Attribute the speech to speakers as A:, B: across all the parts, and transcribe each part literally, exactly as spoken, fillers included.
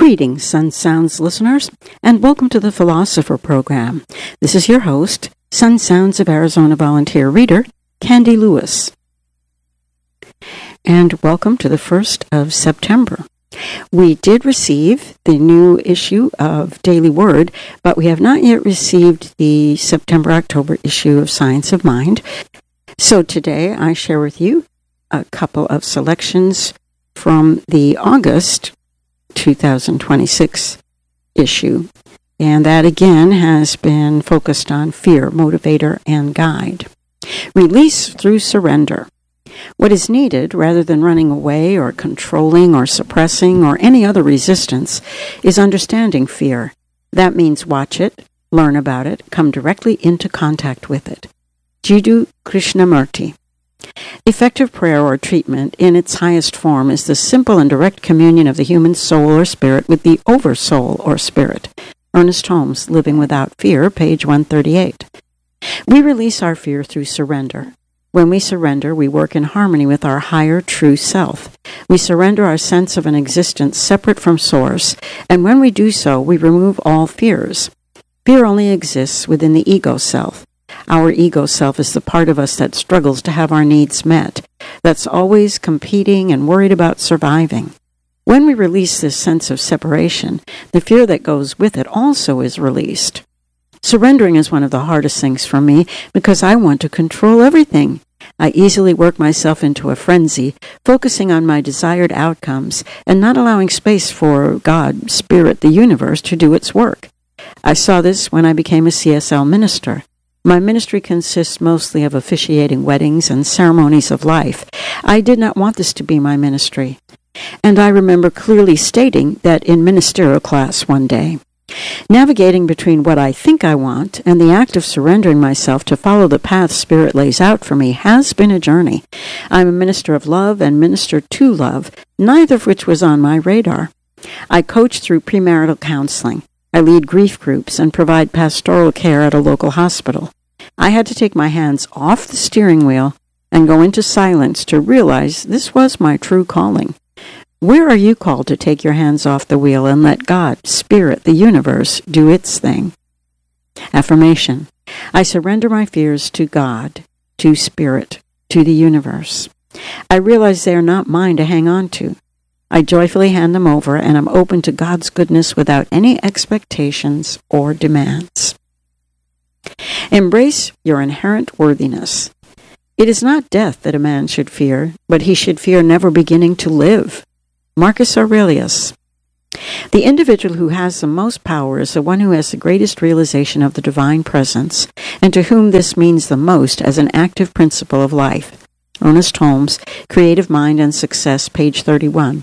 A: Greetings, Sun Sounds listeners, and welcome to the Philosopher Program. This is your host, Sun Sounds of Arizona volunteer reader, Candy Lewis. And welcome to the first of September. We did receive the new issue of Daily Word, but we have not yet received the September-October issue of Science of Mind. So today I share with you a couple of selections from the August two thousand twenty-six issue. And that again has been focused on fear, motivator, and guide. Release through surrender. What is needed, rather than running away or controlling or suppressing or any other resistance, is understanding fear. That means watch it, learn about it, come directly into contact with it. Jiddu Krishnamurti. Effective prayer or treatment in its highest form is the simple and direct communion of the human soul or spirit with the oversoul or spirit. Ernest Holmes, Living Without Fear, page one thirty-eight. We release our fear through surrender. When we surrender, we work in harmony with our higher true self. We surrender our sense of an existence separate from source, and when we do so, we remove all fears. Fear only exists within the ego self. Our ego self is the part of us that struggles to have our needs met, that's always competing and worried about surviving. When we release this sense of separation, the fear that goes with it also is released. Surrendering is one of the hardest things for me because I want to control everything. I easily work myself into a frenzy, focusing on my desired outcomes and not allowing space for God, Spirit, the universe to do its work. I saw this when I became a C S L minister. My ministry consists mostly of officiating weddings and ceremonies of life. I did not want this to be my ministry. And I remember clearly stating that in ministerial class one day. Navigating between what I think I want and the act of surrendering myself to follow the path Spirit lays out for me has been a journey. I'm a minister of love and minister to love, neither of which was on my radar. I coach through premarital counseling. I lead grief groups and provide pastoral care at a local hospital. I had to take my hands off the steering wheel and go into silence to realize this was my true calling. Where are you called to take your hands off the wheel and let God, Spirit, the universe, do its thing? Affirmation. I surrender my fears to God, to Spirit, to the universe. I realize they are not mine to hang on to. I joyfully hand them over, and am open to God's goodness without any expectations or demands. Embrace your inherent worthiness. It is not death that a man should fear, but he should fear never beginning to live. Marcus Aurelius. The individual who has the most power is the one who has the greatest realization of the divine presence, and to whom this means the most as an active principle of life. Ernest Holmes, Creative Mind and Success, page thirty-one.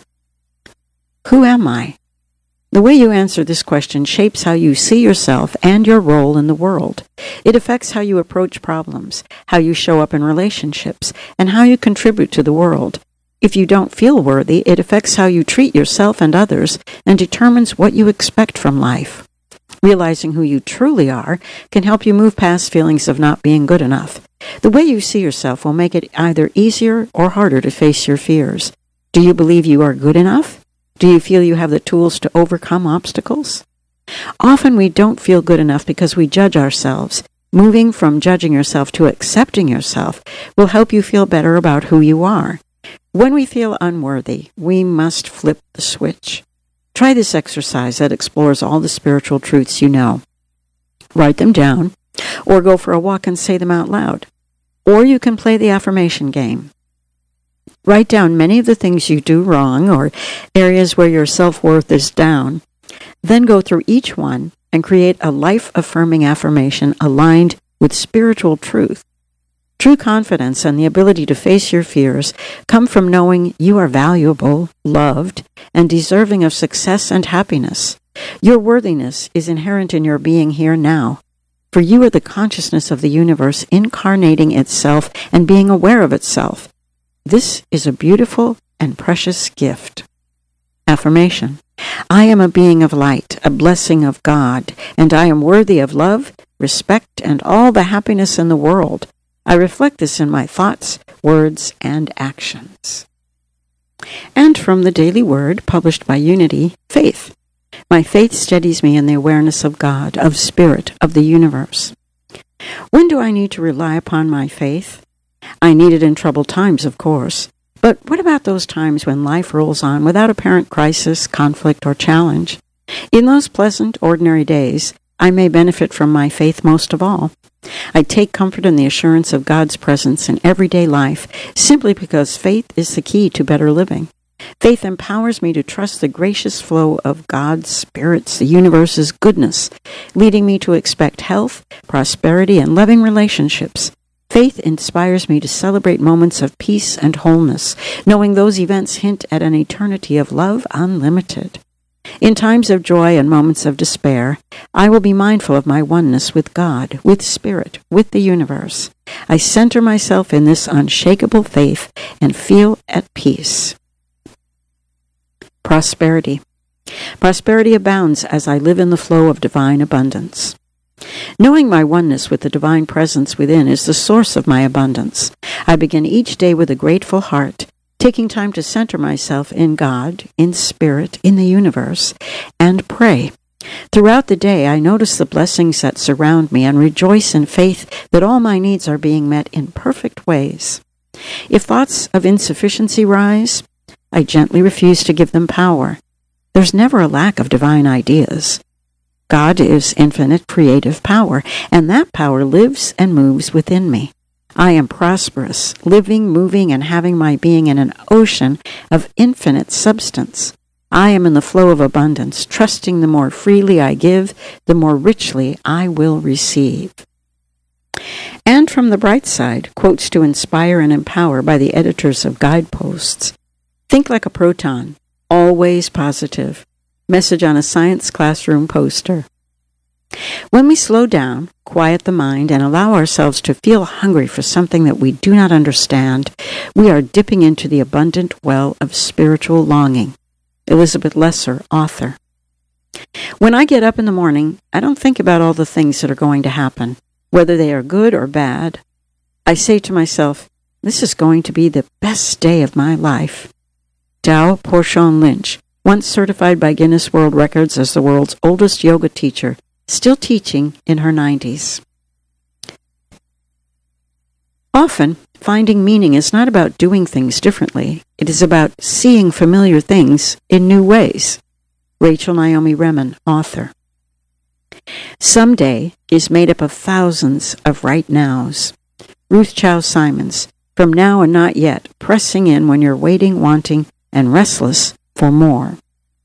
A: Who am I? The way you answer this question shapes how you see yourself and your role in the world. It affects how you approach problems, how you show up in relationships, and how you contribute to the world. If you don't feel worthy, it affects how you treat yourself and others and determines what you expect from life. Realizing who you truly are can help you move past feelings of not being good enough. The way you see yourself will make it either easier or harder to face your fears. Do you believe you are good enough? Do you feel you have the tools to overcome obstacles? Often we don't feel good enough because we judge ourselves. Moving from judging yourself to accepting yourself will help you feel better about who you are. When we feel unworthy, we must flip the switch. Try this exercise that explores all the spiritual truths you know. Write them down, or go for a walk and say them out loud. Or you can play the affirmation game. Write down many of the things you do wrong or areas where your self-worth is down. Then go through each one and create a life-affirming affirmation aligned with spiritual truth. True confidence and the ability to face your fears come from knowing you are valuable, loved, and deserving of success and happiness. Your worthiness is inherent in your being here now, for you are the consciousness of the universe incarnating itself and being aware of itself. This is a beautiful and precious gift. Affirmation. I am a being of light, a blessing of God, and I am worthy of love, respect, and all the happiness in the world. I reflect this in my thoughts, words, and actions. And from the Daily Word, published by Unity, Faith. My faith steadies me in the awareness of God, of Spirit, of the universe. When do I need to rely upon my faith? I need it in troubled times, of course. But what about those times when life rolls on without apparent crisis, conflict, or challenge? In those pleasant, ordinary days, I may benefit from my faith most of all. I take comfort in the assurance of God's presence in everyday life simply because faith is the key to better living. Faith empowers me to trust the gracious flow of God's spirits, the universe's goodness, leading me to expect health, prosperity, and loving relationships. Faith inspires me to celebrate moments of peace and wholeness, knowing those events hint at an eternity of love unlimited. In times of joy and moments of despair, I will be mindful of my oneness with God, with Spirit, with the universe. I center myself in this unshakable faith and feel at peace. Prosperity. Prosperity abounds as I live in the flow of divine abundance. Knowing my oneness with the divine presence within is the source of my abundance. I begin each day with a grateful heart, taking time to center myself in God, in Spirit, in the universe, and pray. Throughout the day, I notice the blessings that surround me and rejoice in faith that all my needs are being met in perfect ways. If thoughts of insufficiency rise, I gently refuse to give them power. There's never a lack of divine ideas. God is infinite creative power, and that power lives and moves within me. I am prosperous, living, moving, and having my being in an ocean of infinite substance. I am in the flow of abundance, trusting the more freely I give, the more richly I will receive. And from the bright side, quotes to inspire and empower by the editors of Guideposts. Think like a proton, always positive. Message on a science classroom poster. When we slow down, quiet the mind, and allow ourselves to feel hungry for something that we do not understand, we are dipping into the abundant well of spiritual longing. Elizabeth Lesser, author. When I get up in the morning, I don't think about all the things that are going to happen, whether they are good or bad. I say to myself, this is going to be the best day of my life. Tao Porchon Lynch, once certified by Guinness World Records as the world's oldest yoga teacher, still teaching in her nineties. Often, finding meaning is not about doing things differently. It is about seeing familiar things in new ways. Rachel Naomi Remen, author. Someday is made up of thousands of right nows. Ruth Chow Simons, from now and not yet, pressing in when you're waiting, wanting, and restless for more.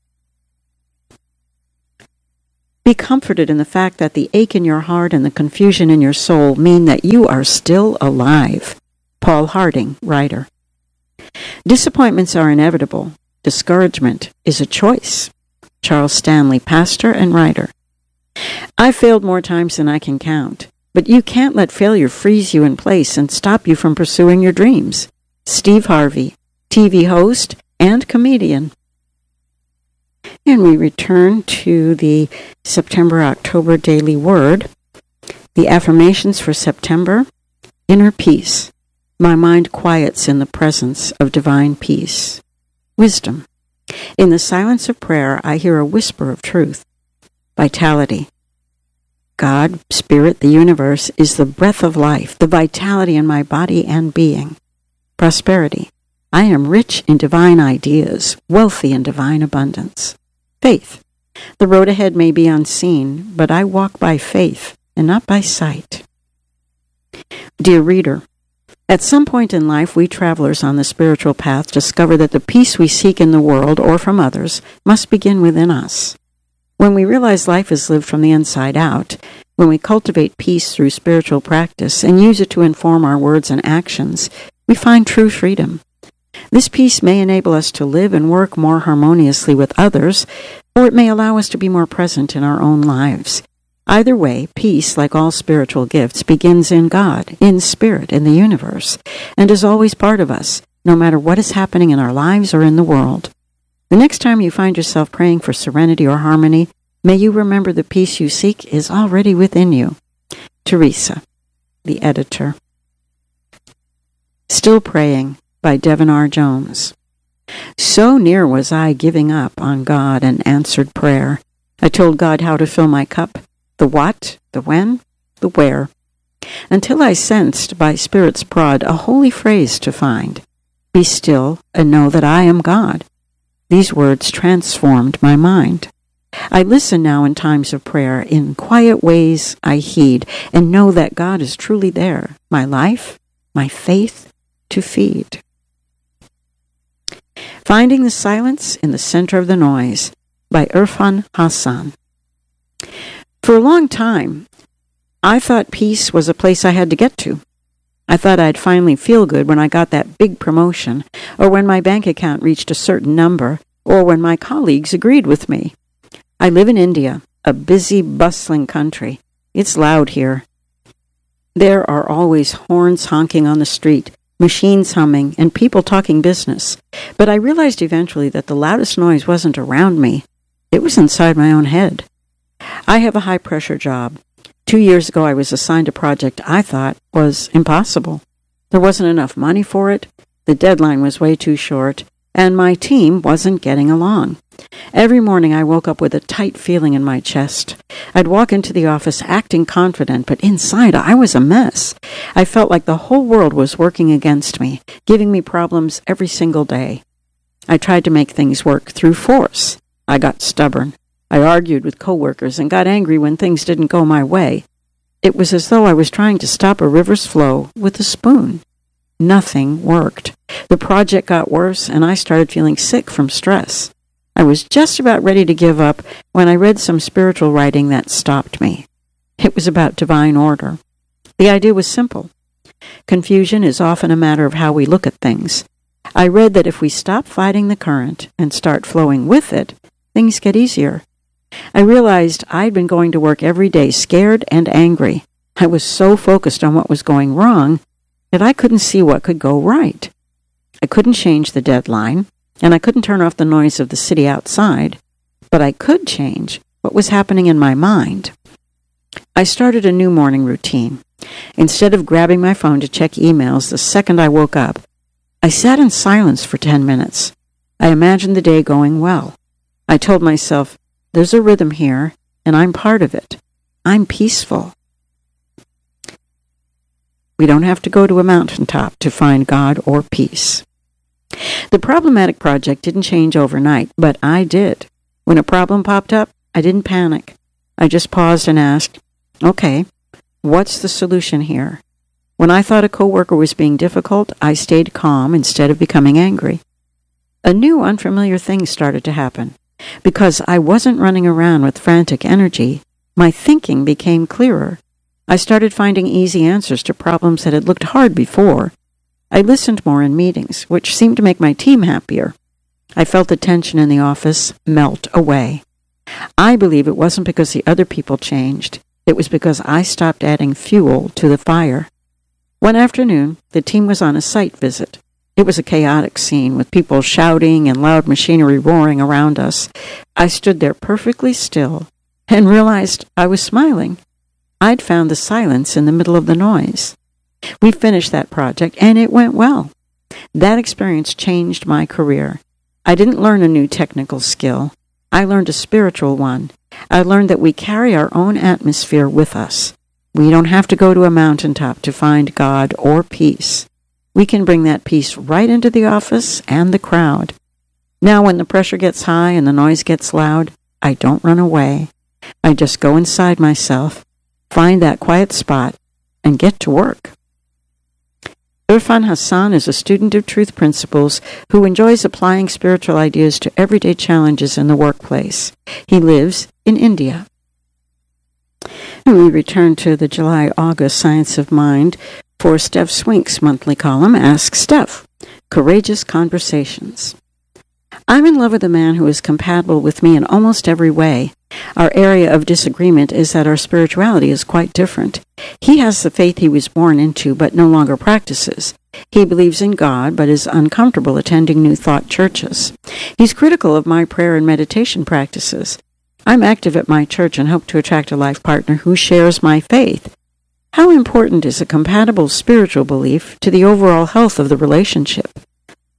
A: Be comforted in the fact that the ache in your heart and the confusion in your soul mean that you are still alive. Paul Harding, writer. Disappointments are inevitable. Discouragement is a choice. Charles Stanley, pastor and writer. I've failed more times than I can count, but you can't let failure freeze you in place and stop you from pursuing your dreams. Steve Harvey, T V host and comedian. And we return to the September-October Daily Word. The affirmations for September. Inner peace. My mind quiets in the presence of divine peace. Wisdom. In the silence of prayer, I hear a whisper of truth. Vitality. God, Spirit, the universe, is the breath of life, the vitality in my body and being. Prosperity. I am rich in divine ideas, wealthy in divine abundance. Faith. The road ahead may be unseen, but I walk by faith and not by sight. Dear reader, at some point in life, we travelers on the spiritual path discover that the peace we seek in the world or from others must begin within us. When we realize life is lived from the inside out, when we cultivate peace through spiritual practice and use it to inform our words and actions, we find true freedom. This peace may enable us to live and work more harmoniously with others, or it may allow us to be more present in our own lives. Either way, peace, like all spiritual gifts, begins in God, in Spirit, in the universe, and is always part of us, no matter what is happening in our lives or in the world. The next time you find yourself praying for serenity or harmony, may you remember the peace you seek is already within you. Teresa, the editor. Still Praying, by Devin R. Jones. So near was I giving up on God and answered prayer, I told God how to fill my cup, the what, the when, the where, until I sensed by Spirit's prod a holy phrase to find. Be still and know that I am God. These words transformed my mind. I listen now in times of prayer. In quiet ways I heed and know that God is truly there, my life, my faith to feed. Finding the Silence in the Center of the Noise by Irfan Hassan. For a long time, I thought peace was a place I had to get to. I thought I'd finally feel good when I got that big promotion, or when my bank account reached a certain number, or when my colleagues agreed with me. I live in India, a busy, bustling country. It's loud here. There are always horns honking on the street, machines humming, and people talking business. But I realized eventually that the loudest noise wasn't around me. It was inside my own head. I have a high-pressure job. Two years ago, I was assigned a project I thought was impossible. There wasn't enough money for it, the deadline was way too short, and my team wasn't getting along. Every morning I woke up with a tight feeling in my chest. I'd walk into the office acting confident, but inside I was a mess. I felt like the whole world was working against me, giving me problems every single day. I tried to make things work through force. I got stubborn. I argued with coworkers and got angry when things didn't go my way. It was as though I was trying to stop a river's flow with a spoon. Nothing worked. The project got worse, and I started feeling sick from stress. I was just about ready to give up when I read some spiritual writing that stopped me. It was about divine order. The idea was simple. Confusion is often a matter of how we look at things. I read that if we stop fighting the current and start flowing with it, things get easier. I realized I'd been going to work every day scared and angry. I was so focused on what was going wrong that I couldn't see what could go right. I couldn't change the deadline, and I couldn't turn off the noise of the city outside, but I could change what was happening in my mind. I started a new morning routine. Instead of grabbing my phone to check emails the second I woke up, I sat in silence for ten minutes. I imagined the day going well. I told myself, there's a rhythm here, and I'm part of it. I'm peaceful. We don't have to go to a mountaintop to find God or peace. The problematic project didn't change overnight, but I did. When a problem popped up, I didn't panic. I just paused and asked, okay, what's the solution here? When I thought a coworker was being difficult, I stayed calm instead of becoming angry. A new unfamiliar thing started to happen. Because I wasn't running around with frantic energy, my thinking became clearer. I started finding easy answers to problems that had looked hard before. I listened more in meetings, which seemed to make my team happier. I felt the tension in the office melt away. I believe it wasn't because the other people changed. It was because I stopped adding fuel to the fire. One afternoon, the team was on a site visit. It was a chaotic scene with people shouting and loud machinery roaring around us. I stood there perfectly still and realized I was smiling. I'd found the silence in the middle of the noise. We finished that project, and it went well. That experience changed my career. I didn't learn a new technical skill. I learned a spiritual one. I learned that we carry our own atmosphere with us. We don't have to go to a mountaintop to find God or peace. We can bring that peace right into the office and the crowd. Now when the pressure gets high and the noise gets loud, I don't run away. I just go inside myself, find that quiet spot, and get to work. Irfan Hassan is a student of truth principles who enjoys applying spiritual ideas to everyday challenges in the workplace. He lives in India. And we return to the July-August Science of Mind for Steph Swink's monthly column, Ask Steph, Courageous Conversations. I'm in love with a man who is compatible with me in almost every way. Our area of disagreement is that our spirituality is quite different. He has the faith he was born into but no longer practices. He believes in God but is uncomfortable attending New Thought churches. He's critical of my prayer and meditation practices. I'm active at my church and hope to attract a life partner who shares my faith. How important is a compatible spiritual belief to the overall health of the relationship?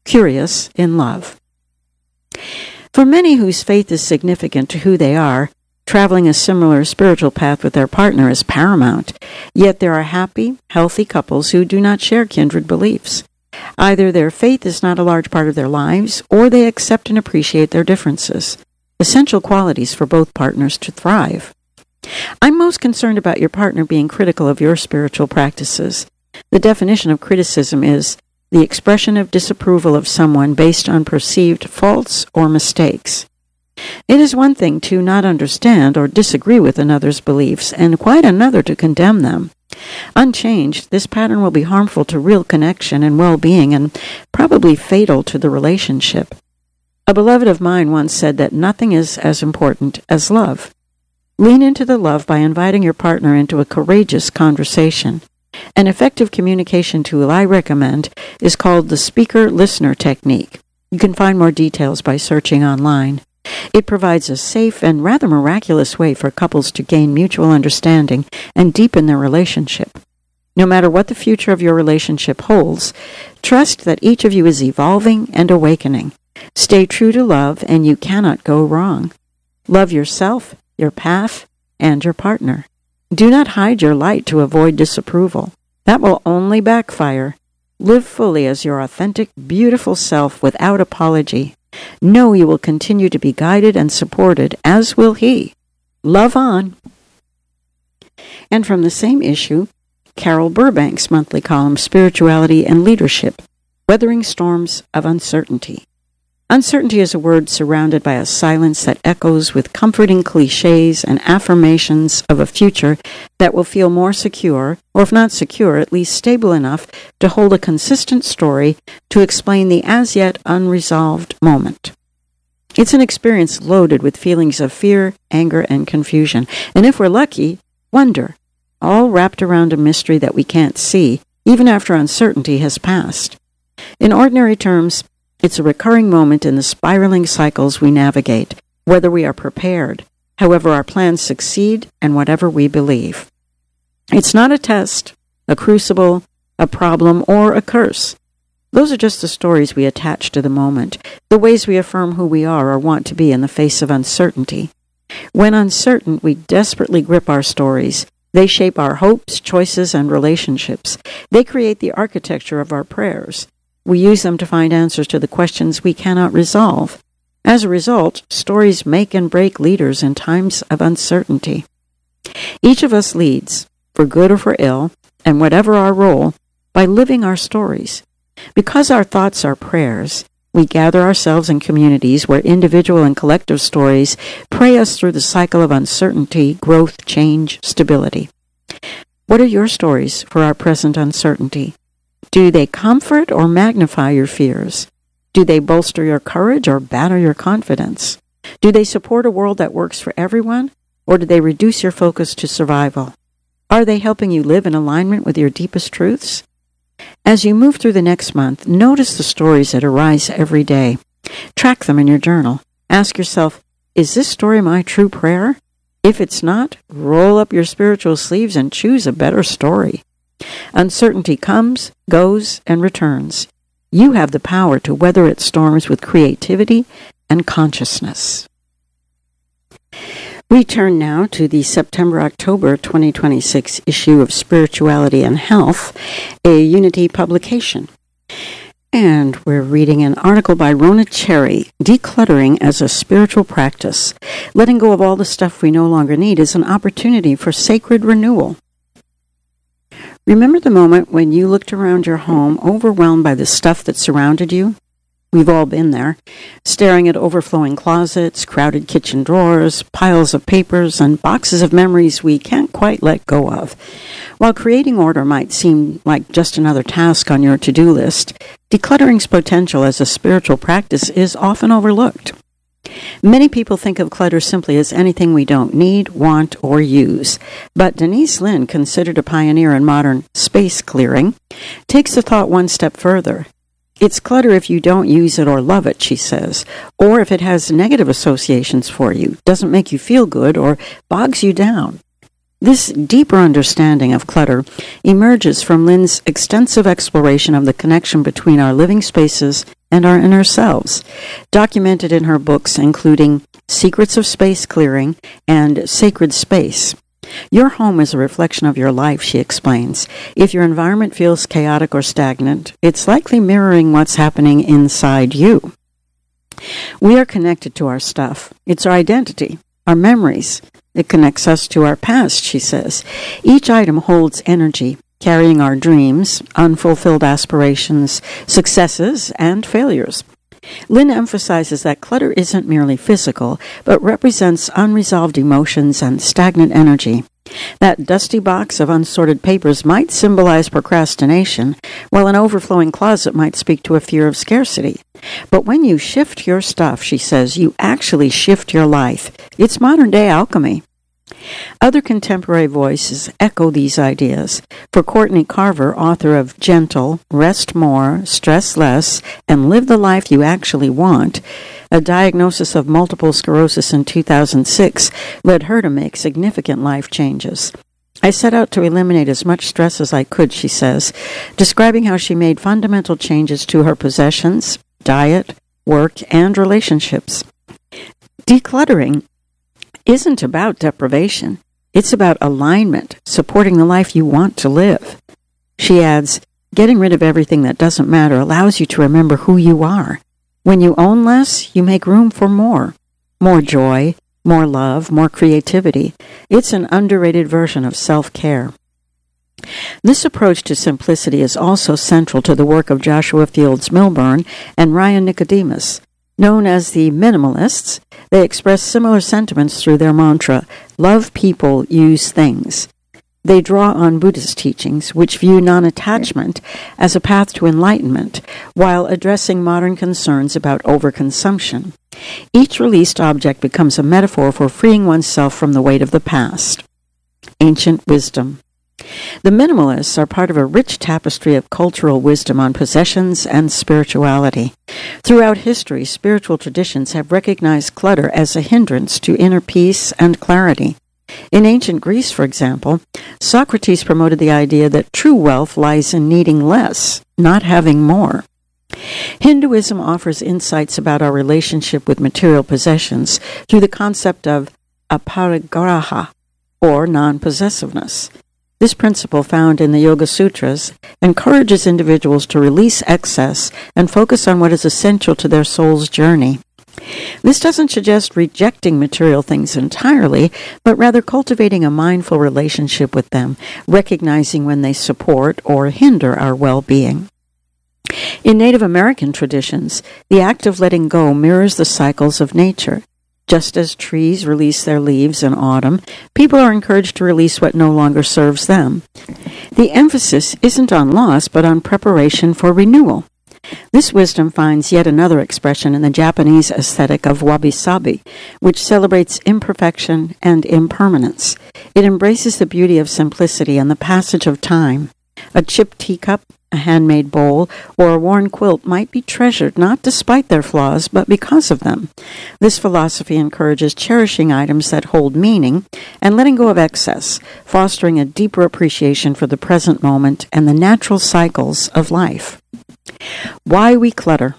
A: Curious in love. For many whose faith is significant to who they are, Traveling a similar spiritual path with their partner is paramount, yet there are happy, healthy couples who do not share kindred beliefs. Either their faith is not a large part of their lives, or they accept and appreciate their differences, essential qualities for both partners to thrive. I'm most concerned about your partner being critical of your spiritual practices. The definition of criticism is the expression of disapproval of someone based on perceived faults or mistakes. It is one thing to not understand or disagree with another's beliefs, and quite another to condemn them. Unchanged, this pattern will be harmful to real connection and well-being, and probably fatal to the relationship. A beloved of mine once said that nothing is as important as love. Lean into the love by inviting your partner into a courageous conversation. An effective communication tool I recommend is called the speaker-listener technique. You can find more details by searching online. It provides a safe and rather miraculous way for couples to gain mutual understanding and deepen their relationship. No matter what the future of your relationship holds, trust that each of you is evolving and awakening. Stay true to love, and you cannot go wrong. Love yourself, your path, and your partner. Do not hide your light to avoid disapproval. That will only backfire. Live fully as your authentic, beautiful self without apology. Know you will continue to be guided and supported, as will he. Love on. And from the same issue, Carol Burbank's monthly column, Spirituality and Leadership, Weathering Storms of Uncertainty. Uncertainty is a word surrounded by a silence that echoes with comforting cliches and affirmations of a future that will feel more secure, or if not secure, at least stable enough to hold a consistent story to explain the as-yet unresolved moment. It's an experience loaded with feelings of fear, anger, and confusion, and if we're lucky, wonder, all wrapped around a mystery that we can't see, even after uncertainty has passed. In ordinary terms, it's a recurring moment in the spiraling cycles we navigate, whether we are prepared, however our plans succeed, and whatever we believe. It's not a test, a crucible, a problem, or a curse. Those are just the stories we attach to the moment, the ways we affirm who we are or want to be in the face of uncertainty. When uncertain, we desperately grip our stories. They shape our hopes, choices, and relationships. They create the architecture of our prayers. We use them to find answers to the questions we cannot resolve. As a result, stories make and break leaders in times of uncertainty. Each of us leads, for good or for ill, and whatever our role, by living our stories. Because our thoughts are prayers, we gather ourselves in communities where individual and collective stories pray us through the cycle of uncertainty, growth, change, stability. What are your stories for our present uncertainty? Do they comfort or magnify your fears? Do they bolster your courage or batter your confidence? Do they support a world that works for everyone, or do they reduce your focus to survival? Are they helping you live in alignment with your deepest truths? As you move through the next month, notice the stories that arise every day. Track them in your journal. Ask yourself, is this story my true prayer? If it's not, roll up your spiritual sleeves and choose a better story. Uncertainty comes, goes, and returns. You have the power to weather its storms with creativity and consciousness. We turn now to the September-October twenty twenty-six issue of Spirituality and Health, a Unity publication. And we're reading an article by Rona Cherry, Decluttering as a Spiritual Practice. Letting go of all the stuff we no longer need is an opportunity for sacred renewal. Remember the moment when you looked around your home, overwhelmed by the stuff that surrounded you? We've all been there, staring at overflowing closets, crowded kitchen drawers, piles of papers, and boxes of memories we can't quite let go of. While creating order might seem like just another task on your to-do list, decluttering's potential as a spiritual practice is often overlooked. Many people think of clutter simply as anything we don't need, want, or use. But Denise Linn, considered a pioneer in modern space clearing, takes the thought one step further. It's clutter if you don't use it or love it, she says, or if it has negative associations for you, doesn't make you feel good, or bogs you down. This deeper understanding of clutter emerges from Linn's extensive exploration of the connection between our living spaces and our inner selves, documented in her books including Secrets of Space Clearing, and Sacred Space. Your home is a reflection of your life, she explains. If your environment feels chaotic or stagnant, it's likely mirroring what's happening inside you. We are connected to our stuff. It's our identity, our memories. It connects us to our past, she says. Each item holds energy, carrying our dreams, unfulfilled aspirations, successes, and failures. Lynn emphasizes that clutter isn't merely physical, but represents unresolved emotions and stagnant energy. That dusty box of unsorted papers might symbolize procrastination, while an overflowing closet might speak to a fear of scarcity. But when you shift your stuff, she says, you actually shift your life. It's modern-day alchemy. Other contemporary voices echo these ideas. For Courtney Carver, author of Gentle, Rest More, Stress Less, and Live the Life You Actually Want, a diagnosis of multiple sclerosis in two thousand six led her to make significant life changes. I set out to eliminate as much stress as I could, she says, describing how she made fundamental changes to her possessions, diet, work, and relationships. Decluttering isn't about deprivation. It's about alignment, supporting the life you want to live. She adds, getting rid of everything that doesn't matter allows you to remember who you are. When you own less, you make room for more. More joy, more love, more creativity. It's an underrated version of self-care. This approach to simplicity is also central to the work of Joshua Fields Milburn and Ryan Nicodemus. Known as the Minimalists, they express similar sentiments through their mantra, love people, use things. They draw on Buddhist teachings, which view non-attachment as a path to enlightenment, while addressing modern concerns about overconsumption. Each released object becomes a metaphor for freeing oneself from the weight of the past. Ancient wisdom. The minimalists are part of a rich tapestry of cultural wisdom on possessions and spirituality. Throughout history, spiritual traditions have recognized clutter as a hindrance to inner peace and clarity. In ancient Greece, for example, Socrates promoted the idea that true wealth lies in needing less, not having more. Hinduism offers insights about our relationship with material possessions through the concept of aparigraha, or non-possessiveness. This principle, found in the Yoga Sutras, encourages individuals to release excess and focus on what is essential to their soul's journey. This doesn't suggest rejecting material things entirely, but rather cultivating a mindful relationship with them, recognizing when they support or hinder our well-being. In Native American traditions, the act of letting go mirrors the cycles of nature. Just as trees release their leaves in autumn, people are encouraged to release what no longer serves them. The emphasis isn't on loss, but on preparation for renewal. This wisdom finds yet another expression in the Japanese aesthetic of wabi-sabi, which celebrates imperfection and impermanence. It embraces the beauty of simplicity and the passage of time. A chipped teacup, a handmade bowl, or a worn quilt might be treasured not despite their flaws, but because of them. This philosophy encourages cherishing items that hold meaning and letting go of excess, fostering a deeper appreciation for the present moment and the natural cycles of life. Why we clutter.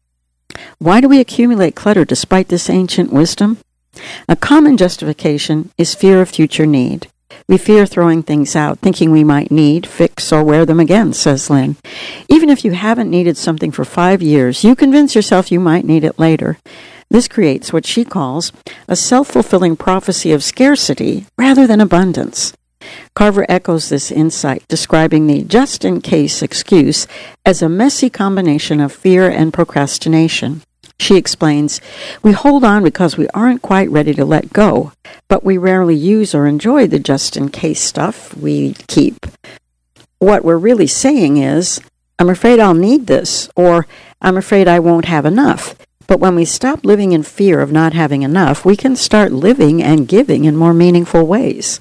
A: Why do we accumulate clutter despite this ancient wisdom? A common justification is fear of future need. We fear throwing things out, thinking we might need, fix, or wear them again, says Lynn. Even if you haven't needed something for five years, you convince yourself you might need it later. This creates what she calls a self-fulfilling prophecy of scarcity rather than abundance. Carver echoes this insight, describing the just-in-case excuse as a messy combination of fear and procrastination. She explains, we hold on because we aren't quite ready to let go, but we rarely use or enjoy the just-in-case stuff we keep. What we're really saying is, I'm afraid I'll need this, or I'm afraid I won't have enough. But when we stop living in fear of not having enough, we can start living and giving in more meaningful ways.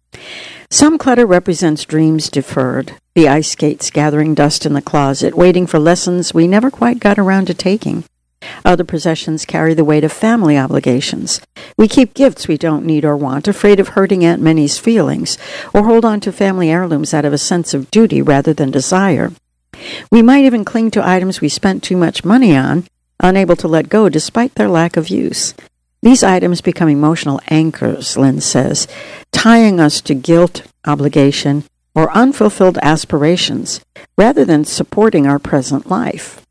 A: Some clutter represents dreams deferred, the ice skates gathering dust in the closet, waiting for lessons we never quite got around to taking. Other possessions carry the weight of family obligations. We keep gifts we don't need or want, afraid of hurting Aunt Minnie's feelings, or hold on to family heirlooms out of a sense of duty rather than desire. We might even cling to items we spent too much money on, unable to let go despite their lack of use. These items become emotional anchors, Lynn says, tying us to guilt, obligation, or unfulfilled aspirations, rather than supporting our present life.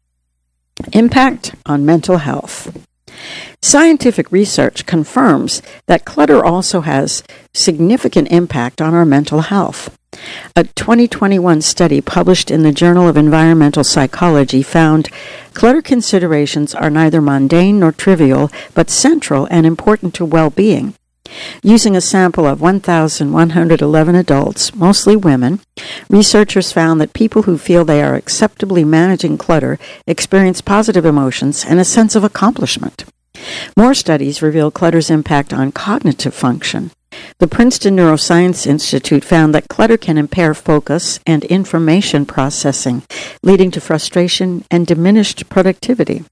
A: Impact on mental health. Scientific research confirms that clutter also has significant impact on our mental health. A twenty twenty-one study published in the Journal of Environmental Psychology found clutter considerations are neither mundane nor trivial, but central and important to well-being. Using a sample of one thousand one hundred eleven adults, mostly women, researchers found that people who feel they are acceptably managing clutter experience positive emotions and a sense of accomplishment. More studies reveal clutter's impact on cognitive function. The Princeton Neuroscience Institute found that clutter can impair focus and information processing, leading to frustration and diminished productivity.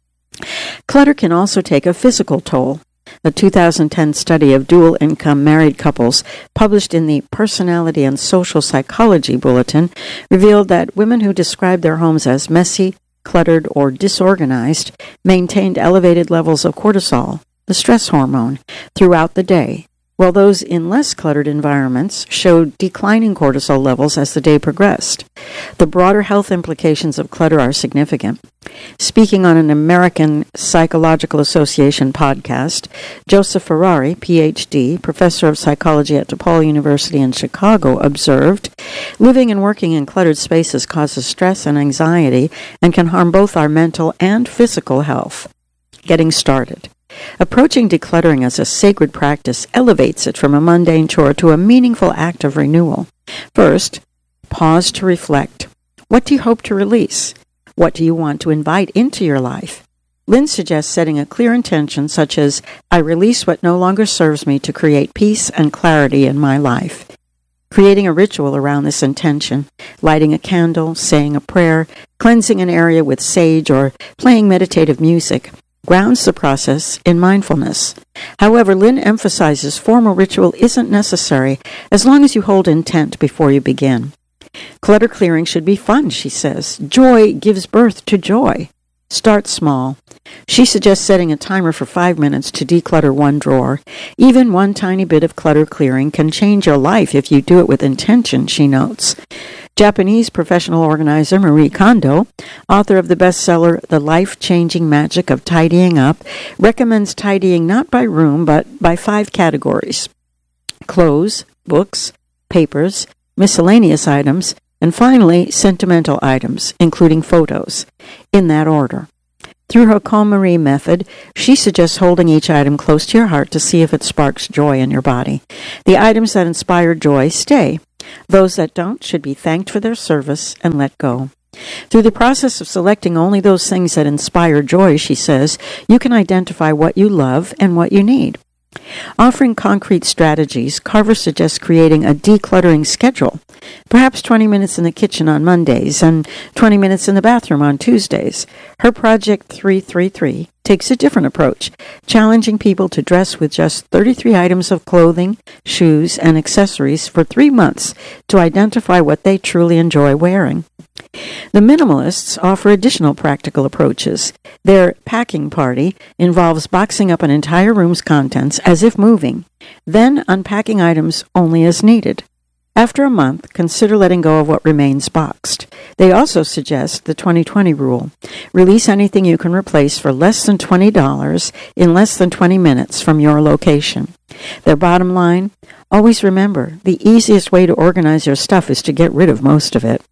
A: Clutter can also take a physical toll. A two thousand ten study of dual-income married couples published in the Personality and Social Psychology Bulletin revealed that women who described their homes as messy, cluttered, or disorganized maintained elevated levels of cortisol, the stress hormone, throughout the day, while those in less cluttered environments showed declining cortisol levels as the day progressed. The broader health implications of clutter are significant. Speaking on an American Psychological Association podcast, Joseph Ferrari, P H D, professor of psychology at DePaul University in Chicago, observed, "Living and working in cluttered spaces causes stress and anxiety and can harm both our mental and physical health." Getting started. Approaching decluttering as a sacred practice elevates it from a mundane chore to a meaningful act of renewal. First, pause to reflect. What do you hope to release? What do you want to invite into your life? Lynn suggests setting a clear intention such as, I release what no longer serves me to create peace and clarity in my life. Creating a ritual around this intention, lighting a candle, saying a prayer, cleansing an area with sage, or playing meditative music, grounds the process in mindfulness. However, Lynn emphasizes formal ritual isn't necessary as long as you hold intent before you begin. Clutter clearing should be fun, she says. Joy gives birth to joy. Start small. She suggests setting a timer for five minutes to declutter one drawer. Even one tiny bit of clutter clearing can change your life if you do it with intention, she notes. Japanese professional organizer Marie Kondo, author of the bestseller The Life-Changing Magic of Tidying Up, recommends tidying not by room but by five categories: clothes, books, papers, miscellaneous items, and finally, sentimental items, including photos, in that order. Through her KonMari method, she suggests holding each item close to your heart to see if it sparks joy in your body. The items that inspire joy stay. Those that don't should be thanked for their service and let go. Through the process of selecting only those things that inspire joy, she says, you can identify what you love and what you need. Offering concrete strategies, Carver suggests creating a decluttering schedule, perhaps twenty minutes in the kitchen on Mondays and twenty minutes in the bathroom on Tuesdays. Her Project three three three takes a different approach, challenging people to dress with just thirty-three items of clothing, shoes, and accessories for three months to identify what they truly enjoy wearing. The minimalists offer additional practical approaches. Their packing party involves boxing up an entire room's contents as if moving, then unpacking items only as needed. After a month, consider letting go of what remains boxed. They also suggest the twenty twenty rule. Release anything you can replace for less than twenty dollars in less than twenty minutes from your location. Their bottom line, always remember, the easiest way to organize your stuff is to get rid of most of it.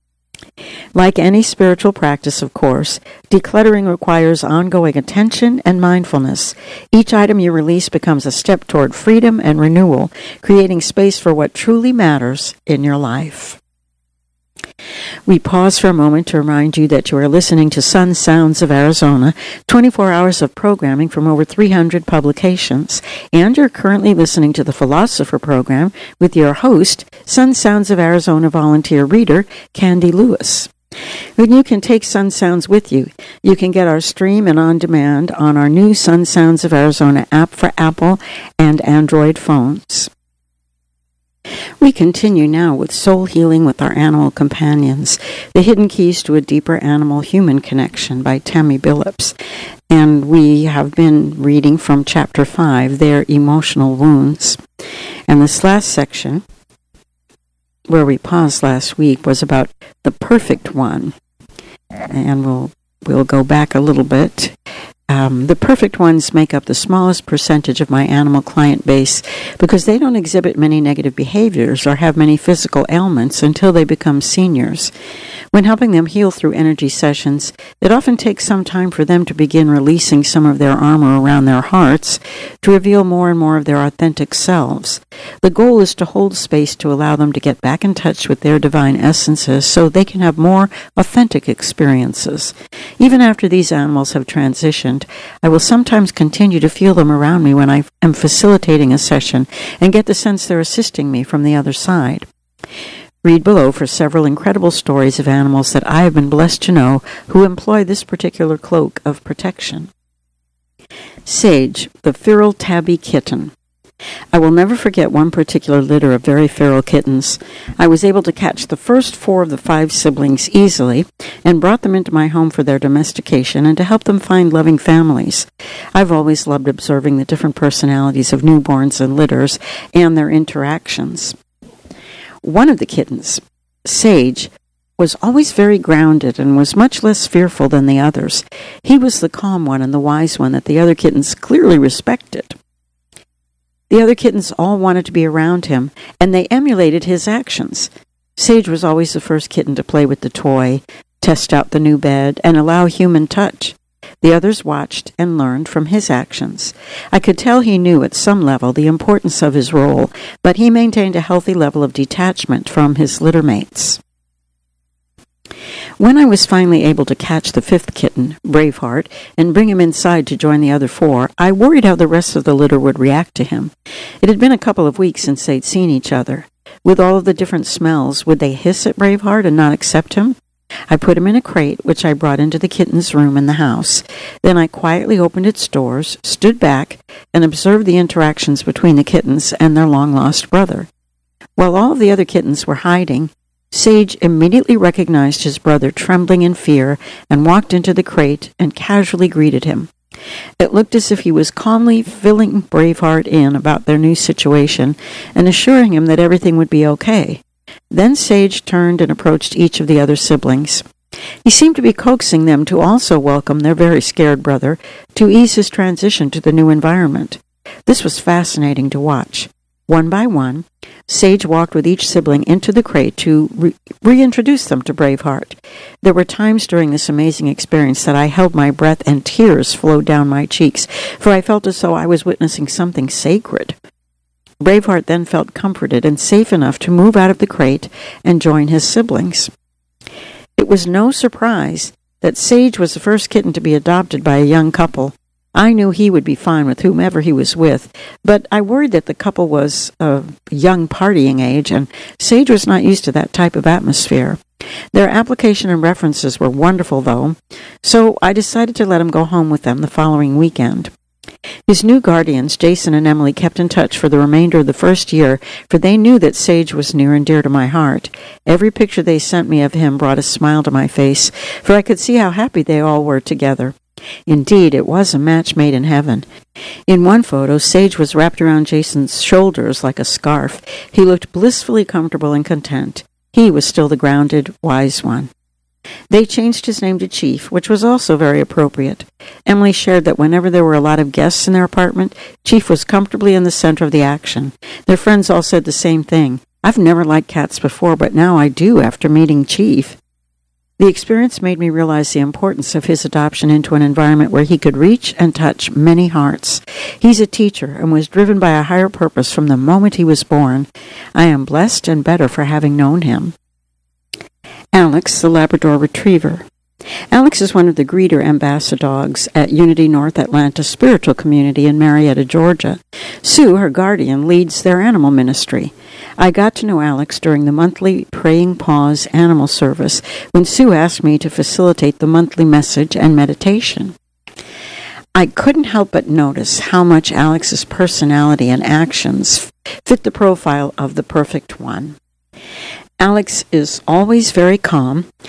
A: Like any spiritual practice, of course, decluttering requires ongoing attention and mindfulness. Each item you release becomes a step toward freedom and renewal, creating space for what truly matters in your life. We pause for a moment to remind you that you are listening to Sun Sounds of Arizona, twenty-four hours of programming from over three hundred publications, and you're currently listening to the Philosopher program with your host, Sun Sounds of Arizona volunteer reader, Candy Lewis. When you can take Sun Sounds with you, you can get our stream and on demand on our new Sun Sounds of Arizona app for Apple and Android phones. We continue now with Soul Healing with Our Animal Companions, The Hidden Keys to a Deeper Animal-Human Connection by Tammy Billups. And we have been reading from chapter five, Their Emotional Wounds. And this last section, where we paused last week, was about the perfect one. And we'll we'll go back a little bit. Um, the perfect ones make up the smallest percentage of my animal client base because they don't exhibit many negative behaviors or have many physical ailments until they become seniors. When helping them heal through energy sessions, it often takes some time for them to begin releasing some of their armor around their hearts to reveal more and more of their authentic selves. The goal is to hold space to allow them to get back in touch with their divine essences so they can have more authentic experiences. Even after these animals have transitioned, I will sometimes continue to feel them around me when I am facilitating a session and get the sense they're assisting me from the other side. Read below for several incredible stories of animals that I have been blessed to know who employ this particular cloak of protection. Sage, the feral tabby kitten. I will never forget one particular litter of very feral kittens. I was able to catch the first four of the five siblings easily and brought them into my home for their domestication and to help them find loving families. I've always loved observing the different personalities of newborns and litters and their interactions. One of the kittens, Sage, was always very grounded and was much less fearful than the others. He was the calm one and the wise one that the other kittens clearly respected. The other kittens all wanted to be around him, and they emulated his actions. Sage was always the first kitten to play with the toy, test out the new bed, and allow human touch. The others watched and learned from his actions. I could tell he knew at some level the importance of his role, but he maintained a healthy level of detachment from his litter mates. When I was finally able to catch the fifth kitten, Braveheart, and bring him inside to join the other four, I worried how the rest of the litter would react to him. It had been a couple of weeks since they'd seen each other. With all of the different smells, would they hiss at Braveheart and not accept him? I put him in a crate, which I brought into the kitten's room in the house. Then I quietly opened its doors, stood back, and observed the interactions between the kittens and their long-lost brother. While all of the other kittens were hiding, Sage immediately recognized his brother trembling in fear and walked into the crate and casually greeted him. It looked as if he was calmly filling Braveheart in about their new situation and assuring him that everything would be okay. Then Sage turned and approached each of the other siblings. He seemed to be coaxing them to also welcome their very scared brother to ease his transition to the new environment. This was fascinating to watch. One by one, Sage walked with each sibling into the crate to re- reintroduce them to Braveheart. There were times during this amazing experience that I held my breath and tears flowed down my cheeks, for I felt as though I was witnessing something sacred. Braveheart then felt comforted and safe enough to move out of the crate and join his siblings. It was no surprise that Sage was the first kitten to be adopted by a young couple. I knew he would be fine with whomever he was with, but I worried that the couple was of young partying age, and Sage was not used to that type of atmosphere. Their application and references were wonderful, though, so I decided to let him go home with them the following weekend. His new guardians, Jason and Emily, kept in touch for the remainder of the first year, for they knew that Sage was near and dear to my heart. Every picture they sent me of him brought a smile to my face, for I could see how happy they all were together. Indeed, it was a match made in heaven. In one photo, Sage was wrapped around Jason's shoulders like a scarf. He looked blissfully comfortable and content. He was still the grounded, wise one. They changed his name to Chief, which was also very appropriate. Emily shared that whenever there were a lot of guests in their apartment, Chief was comfortably in the center of the action. Their friends all said the same thing. I've never liked cats before, but now I do after meeting Chief. The experience made me realize the importance of his adoption into an environment where he could reach and touch many hearts. He's a teacher and was driven by a higher purpose from the moment he was born. I am blessed and better for having known him. Alex, the Labrador Retriever. Alex is one of the greeter ambassadors at Unity North Atlanta Spiritual Community in Marietta, Georgia. Sue, her guardian, leads their animal ministry. I got to know Alex during the monthly Praying Paws animal service when Sue asked me to facilitate the monthly message and meditation. I couldn't help but notice how much Alex's personality and actions fit the profile of the perfect one. Alex is always very calm,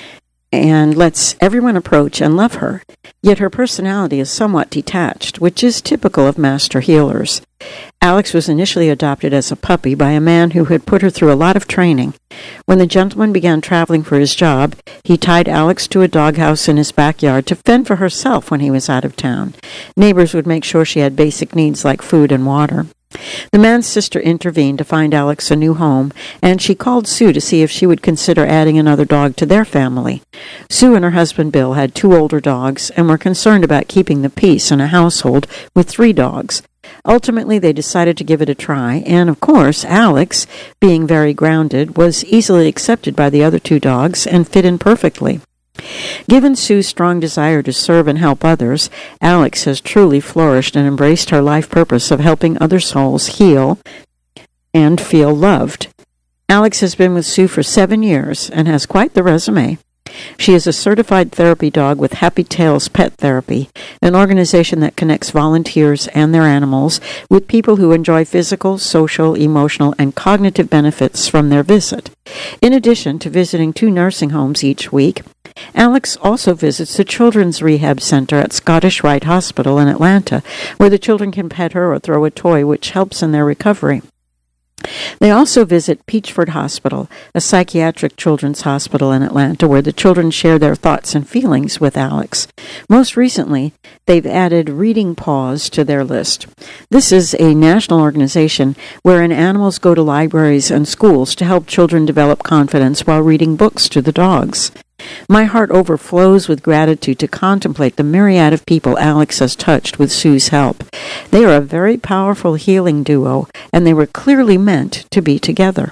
A: and lets everyone approach and love her, yet her personality is somewhat detached, which is typical of master healers. Alex was initially adopted as a puppy by a man who had put her through a lot of training. When the gentleman began traveling for his job, he tied Alex to a doghouse in his backyard to fend for herself when he was out of town. Neighbors would make sure she had basic needs like food and water. The man's sister intervened to find Alex a new home, and she called Sue to see if she would consider adding another dog to their family. Sue and her husband Bill had two older dogs and were concerned about keeping the peace in a household with three dogs. Ultimately, they decided to give it a try, and of course, Alex, being very grounded, was easily accepted by the other two dogs and fit in perfectly. Given Sue's strong desire to serve and help others, Alex has truly flourished and embraced her life purpose of helping other souls heal and feel loved. Alex has been with Sue for seven years and has quite the resume. She is a certified therapy dog with Happy Tails Pet Therapy, an organization that connects volunteers and their animals with people who enjoy physical, social, emotional, and cognitive benefits from their visit. In addition to visiting two nursing homes each week, Alex also visits the Children's Rehab Center at Scottish Rite Hospital in Atlanta, where the children can pet her or throw a toy, which helps in their recovery. They also visit Peachford Hospital, a psychiatric children's hospital in Atlanta, where the children share their thoughts and feelings with Alex. Most recently, they've added Reading Paws to their list. This is a national organization wherein animals go to libraries and schools to help children develop confidence while reading books to the dogs. My heart overflows with gratitude to contemplate the myriad of people Alex has touched with Sue's help. They are a very powerful healing duo, and they were clearly meant to be together.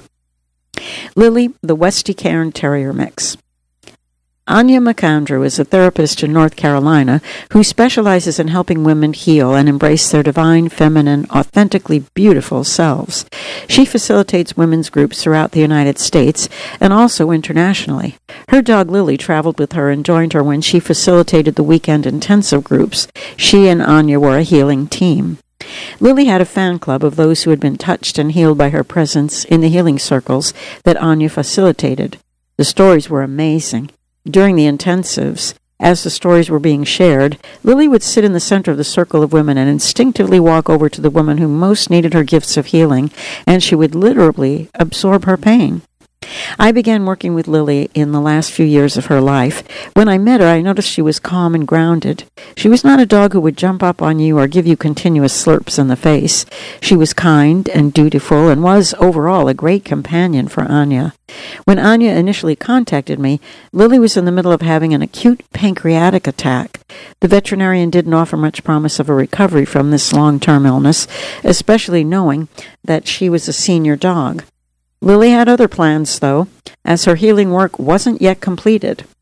A: Lily, the Westie Cairn Terrier Mix. Anya McAndrew is a therapist in North Carolina who specializes in helping women heal and embrace their divine, feminine, authentically beautiful selves. She facilitates women's groups throughout the United States and also internationally. Her dog Lily traveled with her and joined her when she facilitated the weekend intensive groups. She and Anya were a healing team. Lily had a fan club of those who had been touched and healed by her presence in the healing circles that Anya facilitated. The stories were amazing. During the intensives, as the stories were being shared, Lily would sit in the center of the circle of women and instinctively walk over to the woman who most needed her gifts of healing, and she would literally absorb her pain. I began working with Lily in the last few years of her life. When I met her, I noticed she was calm and grounded. She was not a dog who would jump up on you or give you continuous slurps in the face. She was kind and dutiful and was, overall, a great companion for Anya. When Anya initially contacted me, Lily was in the middle of having an acute pancreatic attack. The veterinarian didn't offer much promise of a recovery from this long-term illness, especially knowing that she was a senior dog. Lily had other plans, though, as her healing work wasn't yet completed.